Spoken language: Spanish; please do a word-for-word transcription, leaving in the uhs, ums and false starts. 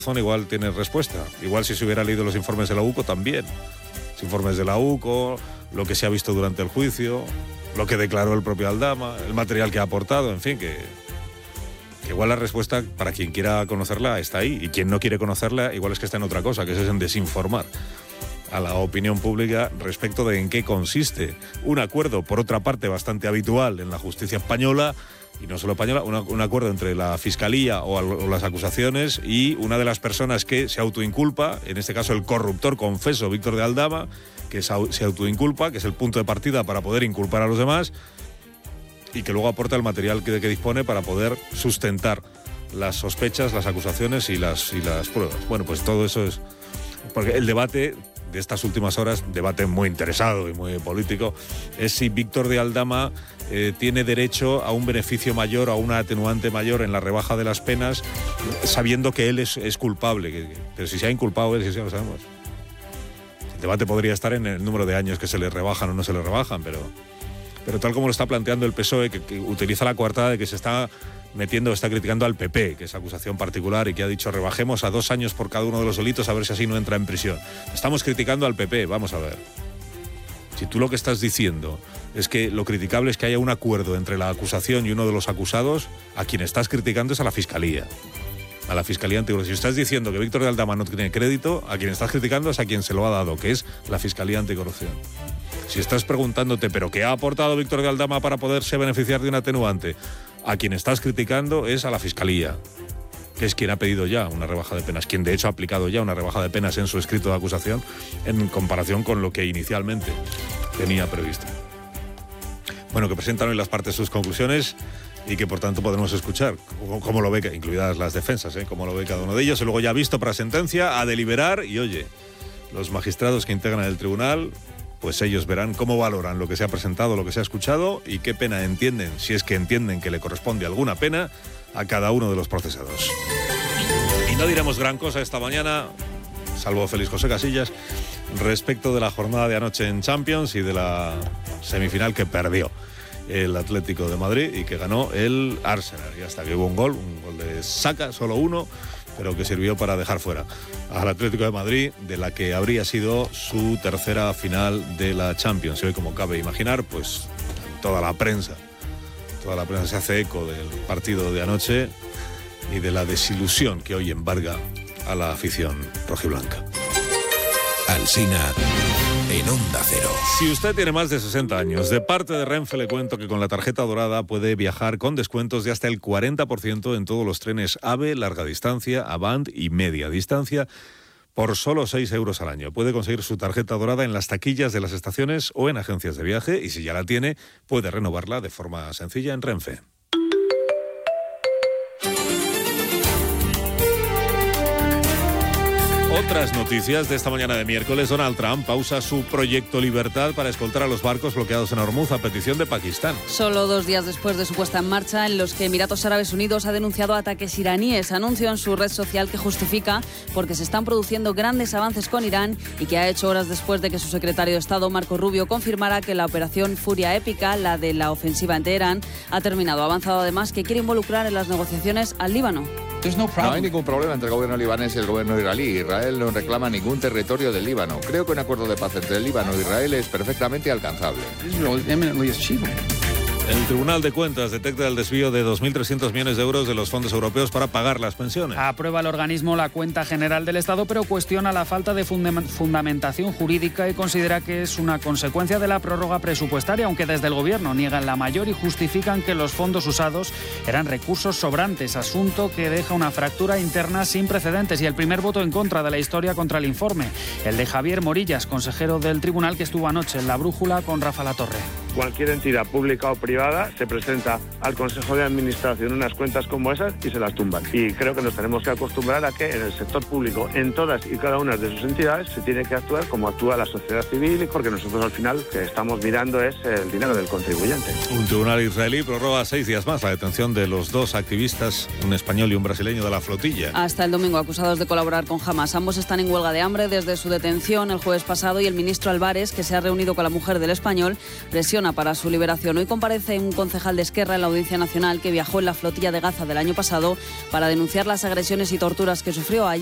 igual tiene respuesta. Igual si se hubiera leído los informes de la U C O también. Los informes de la U C O, lo que se ha visto durante el juicio, lo que declaró el propio Aldama, el material que ha aportado, en fin, que, que igual la respuesta, para quien quiera conocerla, está ahí. Y quien no quiere conocerla, igual es que está en otra cosa, que es en desinformar a la opinión pública respecto de en qué consiste un acuerdo, por otra parte, bastante habitual en la justicia española, y no solo española, una, un acuerdo entre la Fiscalía o, o las acusaciones y una de las personas que se autoinculpa, en este caso el corruptor confeso Víctor de Aldama, que se autoinculpa, que es el punto de partida para poder inculpar a los demás, y que luego aporta el material que, que dispone para poder sustentar las sospechas, las acusaciones y las, y las pruebas. Bueno, pues todo eso es... Porque el debate de estas últimas horas, debate muy interesado y muy político, es si Víctor de Aldama eh, tiene derecho a un beneficio mayor, a una atenuante mayor en la rebaja de las penas, sabiendo que él es, es culpable. Que, que, pero si se ha inculpado él, si ya lo sabemos. El debate podría estar en el número de años que se le rebajan o no se le rebajan, pero, pero tal como lo está planteando el P S O E, que, que utiliza la coartada de que se está metiendo, está criticando al P P, que es acusación particular, y que ha dicho rebajemos a dos años por cada uno de los delitos a ver si así no entra en prisión. Estamos criticando al P P, vamos a ver. Si tú lo que estás diciendo es que lo criticable es que haya un acuerdo entre la acusación y uno de los acusados, a quien estás criticando es a la Fiscalía. A la Fiscalía Anticorrupción. Si estás diciendo que Víctor de Aldama no tiene crédito, a quien estás criticando es a quien se lo ha dado, que es la Fiscalía Anticorrupción. Si estás preguntándote, ¿pero qué ha aportado Víctor de Aldama para poderse beneficiar de un atenuante? A quien estás criticando es a la Fiscalía, que es quien ha pedido ya una rebaja de penas, quien de hecho ha aplicado ya una rebaja de penas en su escrito de acusación en comparación con lo que inicialmente tenía previsto. Bueno, que presentan hoy las partes sus conclusiones y que por tanto podemos escuchar cómo, cómo lo ve, incluidas las defensas, ¿eh? Cómo lo ve cada uno de ellos, y luego ya visto para sentencia, a deliberar, y oye, los magistrados que integran el tribunal, pues ellos verán cómo valoran lo que se ha presentado, lo que se ha escuchado y qué pena entienden, si es que entienden que le corresponde alguna pena, a cada uno de los procesados. Y no diremos gran cosa esta mañana, salvo Félix José Casillas, respecto de la jornada de anoche en Champions y de la semifinal que perdió el Atlético de Madrid y que ganó el Arsenal. Y hasta que hubo un gol, un gol de Saka, solo uno, pero que sirvió para dejar fuera al Atlético de Madrid, de la que habría sido su tercera final de la Champions. Y hoy, como cabe imaginar, pues toda la prensa, toda la prensa se hace eco del partido de anoche y de la desilusión que hoy embarga a la afición rojiblanca. Alsina en Onda Cero. Si usted tiene más de sesenta años, de parte de Renfe le cuento que con la tarjeta dorada puede viajar con descuentos de hasta el cuarenta por ciento en todos los trenes AVE, larga distancia, Avant y media distancia, por solo seis euros al año. Puede conseguir su tarjeta dorada en las taquillas de las estaciones o en agencias de viaje, y si ya la tiene, puede renovarla de forma sencilla en Renfe. Otras noticias de esta mañana de miércoles. Donald Trump pausa su proyecto Libertad para escoltar a los barcos bloqueados en Hormuz a petición de Pakistán. Solo dos días después de su puesta en marcha, en los que Emiratos Árabes Unidos ha denunciado ataques iraníes. Anunció en su red social que justifica porque se están produciendo grandes avances con Irán, y que ha hecho horas después de que su secretario de Estado, Marco Rubio, confirmara que la operación Furia Épica, la de la ofensiva en Teherán, ha terminado. Ha avanzado además que quiere involucrar en las negociaciones al Líbano. No hay ningún problema entre el gobierno libanés y el gobierno israelí. Israel no reclama ningún territorio del Líbano. Creo que un acuerdo de paz entre el Líbano e Israel es perfectamente alcanzable. El Tribunal de Cuentas detecta el desvío de dos mil trescientos millones de euros de los fondos europeos para pagar las pensiones. Aprueba el organismo la cuenta general del Estado, pero cuestiona la falta de fundamentación jurídica y considera que es una consecuencia de la prórroga presupuestaria, aunque desde el Gobierno niegan la mayor y justifican que los fondos usados eran recursos sobrantes, asunto que deja una fractura interna sin precedentes. Y el primer voto en contra de la historia contra el informe, el de Javier Morillas, consejero del Tribunal, que estuvo anoche en La Brújula con Rafa Latorre. Cualquier entidad pública o privada se presenta al Consejo de Administración unas cuentas como esas y se las tumban. Y creo que nos tenemos que acostumbrar a que en el sector público, en todas y cada una de sus entidades, se tiene que actuar como actúa la sociedad civil, porque nosotros al final que estamos mirando es el dinero del contribuyente. Un tribunal israelí prorroga seis días más la detención de los dos activistas, un español y un brasileño, de la flotilla. Hasta el domingo, acusados de colaborar con Hamas. Ambos están en huelga de hambre desde su detención el jueves pasado, y el ministro Álvarez, que se ha reunido con la mujer del español, presiona para su liberación. Hoy comparece un concejal de Esquerra en la Audiencia Nacional que viajó en la flotilla de Gaza del año pasado para denunciar las agresiones y torturas que sufrió allí.